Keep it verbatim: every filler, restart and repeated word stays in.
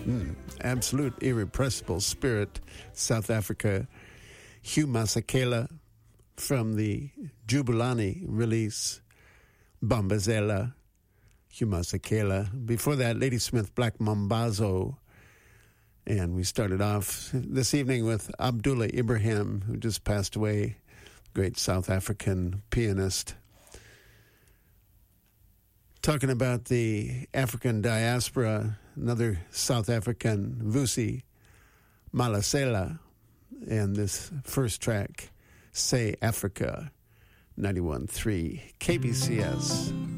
Mm, absolute irrepressible spirit. South Africa. Hugh Masekela from the Jubulani release. Bombazela. Hugh Masekela. Before that, Ladysmith Black Mambazo. And we started off this evening with Abdullah Ibrahim, who just passed away, great South African pianist. Talking about the African diaspora, another South African, Vusi Malasela, and this first track, Say Africa, ninety-one point three K B C S.